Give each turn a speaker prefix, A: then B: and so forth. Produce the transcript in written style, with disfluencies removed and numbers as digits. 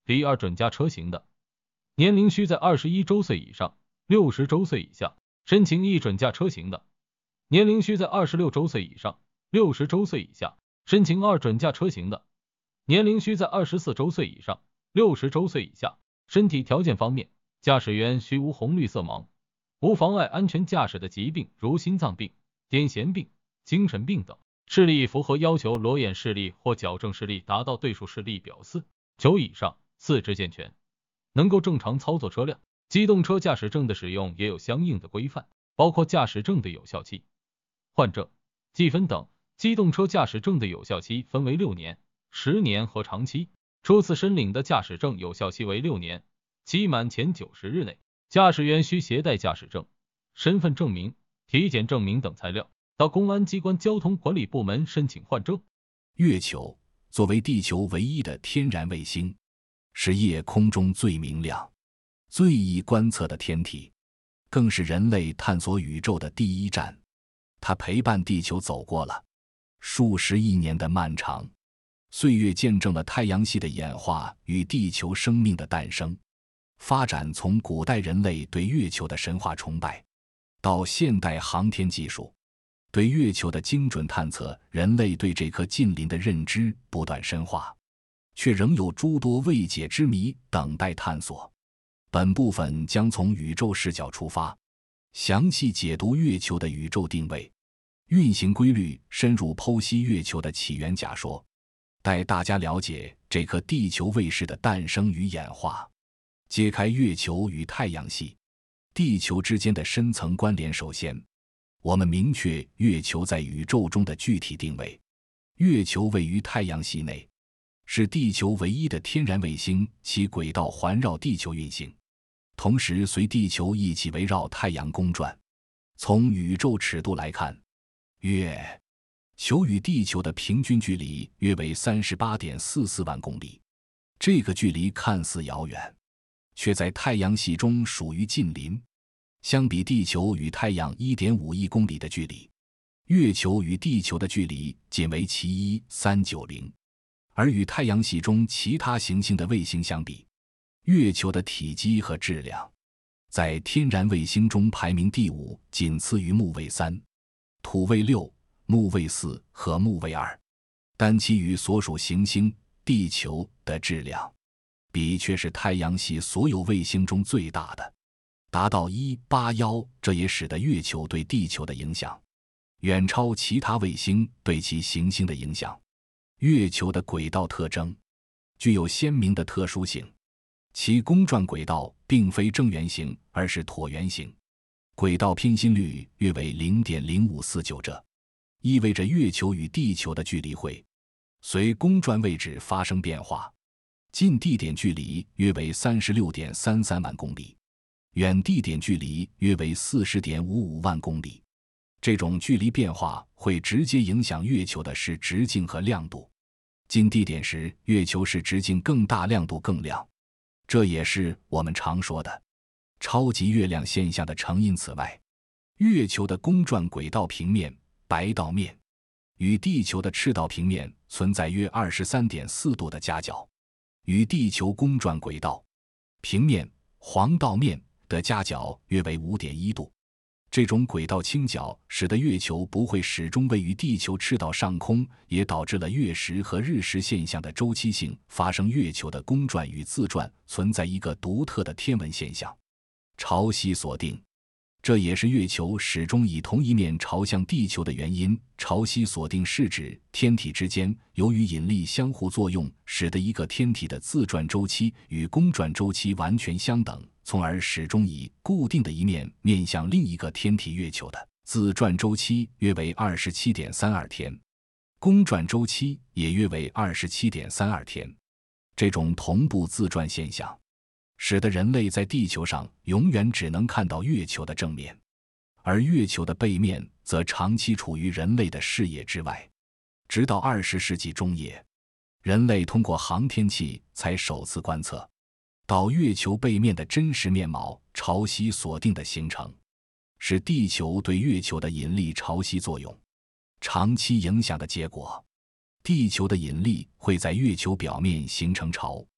A: 第二准驾车型的，年龄需在21周岁以上，60周岁以下，申请一准驾车型的，年龄需在26周岁以上，60周岁以下，申请二准驾车型的，年龄需在24周岁以上，60周岁以下。身体条件方面，驾驶员需无红绿色盲，无妨碍安全驾驶的疾病，如心脏病、癫痫病、精神病等。视力符合要求，裸眼视力或矫正视力达到对数视力表4、9以上，四肢健全，能够正常操作车辆。机动车驾驶证的使用也有相应的规范，包括驾驶证的有效期、换证、记分等。机动车驾驶证的有效期分为6年、10年和长期。初次申领的驾驶证有效期为6年，期满前90日内，驾驶员需携带驾驶证、身份证明、体检证明等材料，到公安机关交通管理部门申请换证。
B: 月球作为地球唯一的天然卫星，是夜空中最明亮、最易观测的天体，更是人类探索宇宙的第一站。它陪伴地球走过了数十亿年的漫长岁月，见证了太阳系的演化与地球生命的诞生。发展从古代人类对月球的神话崇拜，到现代航天技术对月球的精准探测，人类对这颗近邻的认知不断深化，却仍有诸多未解之谜等待探索。本部分将从宇宙视角出发，详细解读月球的宇宙定位、运行规律，深入剖析月球的起源假说，带大家了解这颗地球卫士的诞生与演化，揭开月球与太阳系、地球之间的深层关联。首先，我们明确月球在宇宙中的具体定位。月球位于太阳系内，是地球唯一的天然卫星，其轨道环绕地球运行，同时随地球一起围绕太阳公转。从宇宙尺度来看，月球与地球的平均距离约为 38.44 万公里。这个距离看似遥远，却在太阳系中属于近邻。相比地球与太阳 1.5 亿公里的距离，月球与地球的距离仅为其1390。而与太阳系中其他行星的卫星相比，月球的体积和质量在天然卫星中排名第5，仅次于木卫3、土卫6、木卫4和木卫2，但其与所属行星地球的质量比却是太阳系所有卫星中最大的，达到181。这也使得月球对地球的影响远超其他卫星对其行星的影响。月球的轨道特征具有鲜明的特殊性，其公转轨道并非正圆形，而是椭圆形，轨道偏心率约为 0.0549， 这意味着月球与地球的距离会随公转位置发生变化。近地点距离约为 36.33 万公里，远地点距离约为 40.55 万公里。这种距离变化会直接影响月球的视直径和亮度。近地点时，月球视直径更大，亮度更亮，这也是我们常说的超级月亮现象的成因。此外，月球的公转轨道平面白道面与地球的赤道平面存在约 23.4 度的夹角，与地球公转轨道平面黄道面的夹角约为 5.1 度。这种轨道倾角使得月球不会始终位于地球赤道上空，也导致了月食和日食现象的周期性发生。月球的公转与自转存在一个独特的天文现象——潮汐锁定，这也是月球始终以同一面朝向地球的原因。潮汐锁定是指天体之间由于引力相互作用，使得一个天体的自转周期与公转周期完全相等，从而始终以固定的一面面向另一个天体。月球的自转周期约为 27.32 天，公转周期也约为 27.32 天。这种同步自转现象使得人类在地球上永远只能看到月球的正面，而月球的背面则长期处于人类的视野之外。直到20世纪中叶，人类通过航天器才首次观测到月球背面的真实面貌。潮汐锁定的形成是地球对月球的引力潮汐作用长期影响的结果。地球的引力会在月球表面形成潮